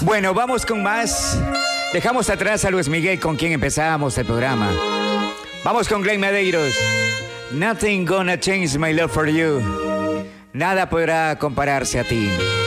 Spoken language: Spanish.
Bueno, vamos con más. Dejamos atrás a Luis Miguel, con quien empezábamos el programa. Vamos con Glenn Medeiros. Nothing gonna change my love for you. Nada podrá compararse a ti.